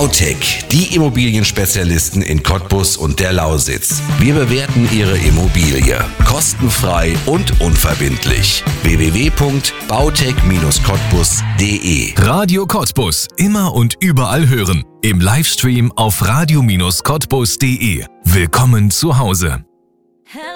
Bautech, die Immobilienspezialisten in Cottbus und der Lausitz. Wir bewerten Ihre Immobilie kostenfrei und unverbindlich. www.bautech-cottbus.de. Radio Cottbus, immer und überall hören. Im Livestream auf radio-cottbus.de. Willkommen zu Hause.